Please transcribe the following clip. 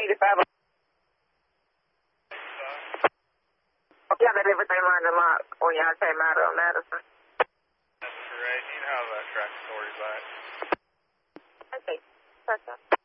85. Yeah, they live within line of lot. Oh, yeah, I say matter on Madison. That's great. You know how that track story's like. Okay, that's up.